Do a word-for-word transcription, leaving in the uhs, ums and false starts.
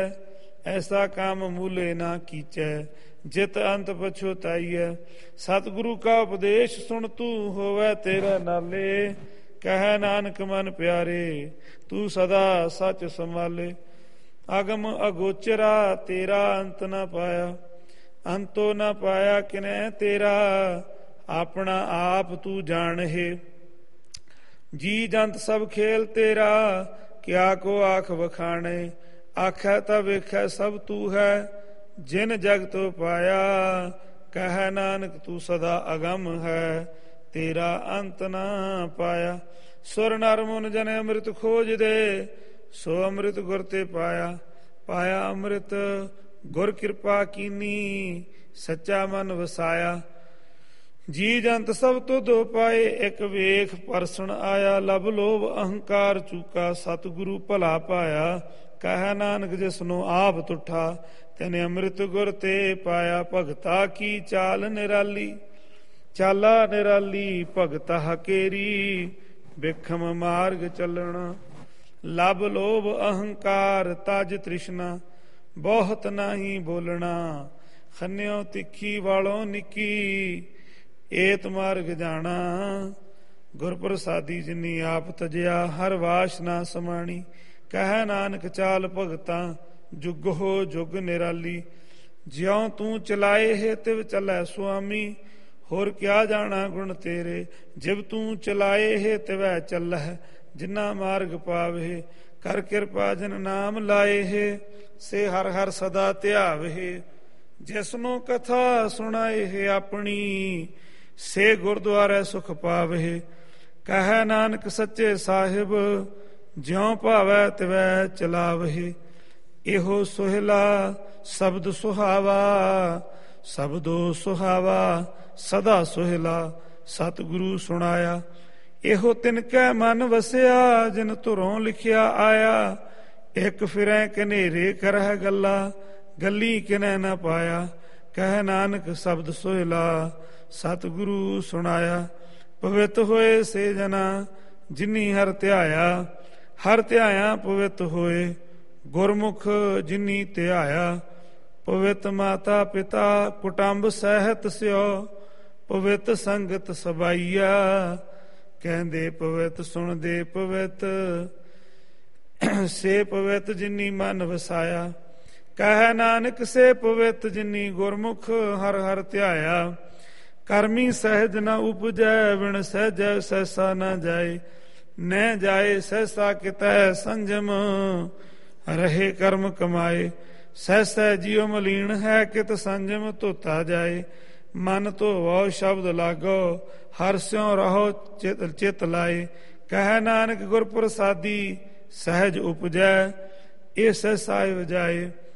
ਐਸਾ ਕੰਮ ਮੂਲੇ ਨਾ ਕੀਚੈ, ਜਿਤ ਅੰਤ ਪਛੋਤਾਈਐ। ਸਤਿਗੁਰੂ ਕਾ ਉਪਦੇਸ਼ ਸੁਣ ਤੂੰ, ਹੋਵੈ ਤੇਰਾ ਨਾਲੇ। ਕਹਿ ਨਾਨਕ ਮਨ ਪਿਆਰੇ, ਤੂੰ ਸਦਾ ਸੱਚ ਸੰਭਾਲੇ। ਅਗਮ ਅਗੋਚਰਾ, ਤੇਰਾ ਅੰਤ ਨਾ ਪਾਇਆ। ਅੰਤੋ ਨਾ ਪਾਇਆ ਕਿਨੈ ਤੇਰਾ, ਆਪਣਾ ਆਪ ਤੂੰ ਜਾਣਹਿ। ਜੀ ਜੰਤ ਸਭ ਖੇਲ ਤੇਰਾ, ਕਿਆ ਕੋ ਆਖ ਵਖਾਣੇ। ਆਖੈ ਤਾਂ ਵੇਖੈ ਸਭ ਤੂੰ ਹੈ, ਜਿਨ ਜਗ ਤੋ ਪਾਇਆ। ਕਹਿ ਨਾਨਕ ਤੂੰ ਸਦਾ ਅਗਮ ਹੈ, ਤੇਰਾ ਅੰਤ ਨਾ ਪਾਇਆ। ਸੁਰ ਨਰ ਮੁਨ ਜਨ ਅੰਮ੍ਰਿਤ ਖੋਜਦੇ, ਸੋ ਅੰਮ੍ਰਿਤ ਗੁਰ ਤੇ ਪਾਇਆ। ਪਾਇਆ ਅੰਮ੍ਰਿਤ ਗੁਰ ਕਿਰਪਾ ਕੀਨੀ, ਸੱਚਾ ਮਨ ਵਸਾਇਆ। ਜੀ ਜੰਤ ਸਭ ਤੁਧੋ ਪਾਏ, ਇੱਕ ਵੇਖ ਪਰਸਣ ਆਇਆ। ਲਬ ਲੋਭ ਅਹੰਕਾਰ ਚੂਕਾ, ਸਤਿਗੁਰੂ ਭਲਾ ਪਾਇਆ। ਕਹਿ ਨਾਨਕ ਜਿਸਨੂੰ ਆਪ ਤੁਠਾ, ਤੈਨੇ ਅੰਮ੍ਰਿਤ ਗੁਰ ਤੇ ਪਾਇਆ। ਭਗਤਾ ਕੀ ਚਾਲ ਨਿਰਾਲੀ, ਚਾਲਾ ਨਿਰਾਲੀ ਭਗਤਾ ਹਕੇਰੀ। ਬਿਖਮ ਮਾਰਗ ਚੱਲਣਾ, ਲਬ ਲੋਭ ਅਹੰਕਾਰ ਤਜ ਤ੍ਰਿਸ਼ਨਾ। ਬਹੁਤ ਨਾਹੀ ਬੋਲਣਾ, ਖੰਨਿਓ ਤਿੱਖੀ ਵਾਲੋਂ ਨਿੱਕੀ। ਏਤ ਮਾਰਗ ਜਾਣਾ, ਗੁਰ ਪ੍ਰਸਾਦੀ ਜਿਨੀ ਆਪ ਤਜਿਆ। ਹਰ ਵਾਸ ਨਾ ਸਮਾਣੀ, ਕਹਿ ਨਾਨਕ ਚਾਲ ਭਗਤਾਂ। ਜੁਗ ਹੋ ਜੁਗ ਨਿਰਾਲੀ, ਜਿਉ ਤੂੰ ਚਲਾਏ ਹੈ ਤਿਵ ਚੱਲੈ ਸੁਆਮੀ। ਹੋਰ ਕਿਆ ਜਾਣਾ ਗੁਣ ਤੇਰੇ, ਜਿਵ ਤੂੰ ਚਲਾਏ ਹੈ ਤਿਵੈ ਚੱਲੈ। ਜਿਨਾ ਮਾਰਗ ਪਾਵੇ, ਕਰ ਕਿਰਪਾ ਜਿਨ ਨਾਮ ਲਾਏ ਹੈ। ਸੇ ਹਰ ਹਰ ਸਦਾ ਧਿਆਵੇ, ਜਿਸਨੂੰ ਕਥਾ ਸੁਣਾਏ ਹੈ ਆਪਣੀ। ਸੇ ਗੁਰਦੁਆਰੇ ਸੁਖ ਪਾਵੇ। ਕਹਿ ਨਾਨਕ ਸੱਚੇ ਸਾਹਿਬ, ਜਿਉ ਭਾਵੈ ਤਿਵੈ ਚਲਾਵੇ। ਇਹੋ ਸੋਹਿਲਾ ਸ਼ਬਦ ਸੁਹਾਵਾ, ਸ਼ਬਦੋ ਸੁਹਾਵਾ ਸਦਾ ਸੋਹਿਲਾ। ਸਤਿਗੁਰੂ ਸੁਣਾਇਆ, ਇਹੋ ਤਿਨ ਕੈ ਮਨ ਵਸਿਆ। ਜਿਨ ਧੁਰੋਂ ਲਿਖਿਆ ਆਇਆ, ਇੱਕ ਫਿਰੈ ਕਨੇਰੇ ਕਰਹਿ ਗੱਲਾ। ਗੱਲੀ ਕਿਨੈ ਨਾ ਪਾਇਆ, ਕਹਿ ਨਾਨਕ ਸ਼ਬਦ ਸੋਹਿਲਾ। ਸਤਿਗੁਰੂ ਸੁਣਾਇਆ, ਪਵਿੱਤ ਹੋਏ ਸੇ ਜਨਾ, ਜਿਨੀ ਹਰ ਧਿਆਇਆ। ਹਰ ਧਿਆਇਆ ਪਵਿੱਤ ਹੋਏ, ਗੁਰਮੁਖ ਜਿਨੀ ਧਿਆਇਆ। ਪਵਿੱਤ ਮਾਤਾ ਪਿਤਾ ਕੁਟੰਬ ਸਹਿਤ ਸਿਓ, ਪਵਿੱਤ ਸੰਗਤ ਸਬਾਈਆ। ਕਹਿੰਦੇ ਪਵਿੱਤ ਸੁਣਦੇ ਪਵਿੱਤ, ਸੇ ਪਵਿੱਤ ਜਿਨੀ ਮਨ ਵਸਾਇਆ। ਕਹਿ ਨਾਨਕ ਸੇ ਪਵਿੱਤ ਜਿਨੀ ਗੁਰਮੁਖ ਹਰ ਹਰ ਧਿਆਇਆ। ਕਰਮੀ ਸਹਿਜ ਨ ਉਪਜੈ, ਬਿਨ ਸਹਿਜੈ ਸਹਿਸਾ ਨ ਜਾਏ। ਨਹਿ ਜਾਏ ਸਹਿਸਾ ਕਿਤੈ ਸੰਜਮ, ਰਹੇ ਕਰਮ ਕਮਾਏ। ਸਹਿਸੈ ਜਿਉ ਮਲੀਨ ਹੈ, ਕਿਤ ਸੰਜਮ ਧੋਤਾ ਜਾਏ। ਮਨ ਧੋਵੋ ਸ਼ਬਦ ਲਾਗੋ, ਹਰ ਸਿਉ ਰਹੋ ਚਿਤ ਚਿਤ ਲਾਏ। ਕਹਿ ਨਾਨਕ ਗੁਰ ਪ੍ਰਸਾਦੀ, ਸਹਿਜ ਉਪਜੈ ਇਹ ਸਹਿਸਾ ਵਜਾਏ।